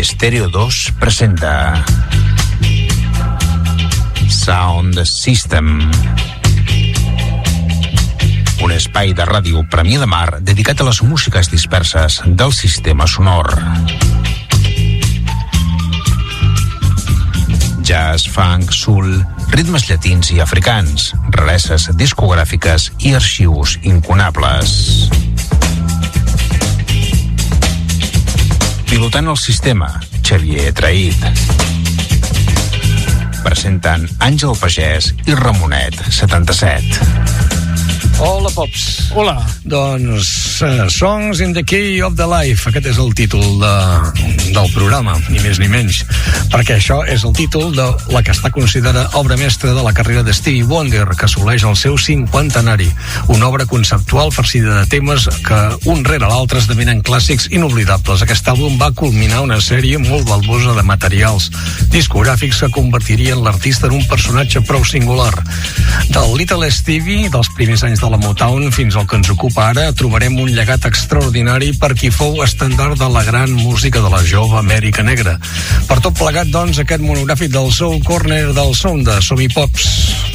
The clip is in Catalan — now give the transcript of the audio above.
Estéreo 2 presenta Sound System, un espai de ràdio Premià de Mar dedicat a les músiques disperses del sistema sonor. Jazz, funk, soul, ritmes llatins i africans, rareses discogràfiques i arxius incunables. Pilotant el sistema, Xavier Traït. Presenten Àngel Pagès i Ramonet 77. Hola, Pops. Hola. Doncs Songs in the Key of the Life. Aquest és el títol del programa, ni més ni menys, perquè això és el títol de la que està considerada obra mestra de la carrera de Stevie Wonder, que assoleix el seu 50enari. Una obra conceptual farcida de temes que un rere l'altre esdevenen clàssics inoblidables. Aquest àlbum va culminar una sèrie molt balbosa de materials discogràfics que convertirien l'artista en un personatge prou singular. Del Little Stevie, dels primers anys de la Motown fins al que ens ocupa ara, trobarem un llegat extraordinari per qui fou estendard de la gran música de la jove Amèrica Negra. Per tot plegat, doncs, aquest monogràfic del Soul Corner del Sound de Som-hi Pops.